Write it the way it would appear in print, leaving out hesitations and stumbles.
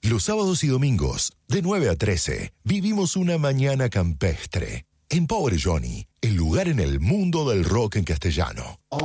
Los sábados y domingos, de 9 a 13, vivimos una mañana campestre. En Pobre Johnny, el lugar en el mundo del rock en castellano.